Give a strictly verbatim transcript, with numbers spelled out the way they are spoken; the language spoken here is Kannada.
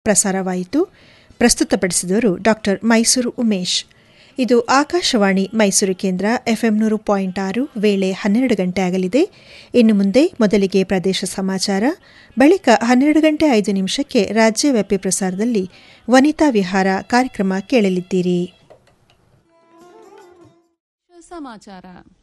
ಪ್ರಸಾರವಾಯಿತು. ಪ್ರಸ್ತುತಪಡಿಸಿದವರು ಡಾಕ್ಟರ್ ಮೈಸೂರು ಉಮೇಶ್. ಇದು ಆಕಾಶವಾಣಿ ಮೈಸೂರು ಕೇಂದ್ರ. ಎಫ್ಎಂ ನೂರು ಪಾಯಿಂಟ್ ಆರು. ವೇಳೆ ಹನ್ನೆರಡು ಗಂಟೆ ಆಗಲಿದೆ. ಇನ್ನು ಮುಂದೆ ಮೊದಲಿಗೆ ಪ್ರದೇಶ ಸಮಾಚಾರ, ಬಳಿಕ ಹನ್ನೆರಡು ಗಂಟೆ ಐದು ನಿಮಿಷಕ್ಕೆ ರಾಜ್ಯವ್ಯಾಪಿ ಪ್ರಸಾರದಲ್ಲಿ ವನಿತಾ ವಿಹಾರ ಕಾರ್ಯಕ್ರಮ ಕೇಳಲಿದ್ದೀರಿ. ಸಮಾಚಾರ